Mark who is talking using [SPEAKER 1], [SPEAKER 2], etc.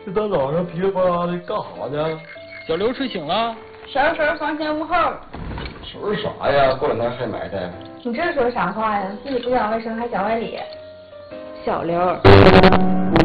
[SPEAKER 1] 这大早上噼里啪啦的干啥呢？
[SPEAKER 2] 小刘睡醒了。
[SPEAKER 3] 婶，房前屋后。
[SPEAKER 1] 收拾啥呀？过两天还埋汰。
[SPEAKER 3] 你这说啥话呀？自己不讲卫生还讲外理。小刘。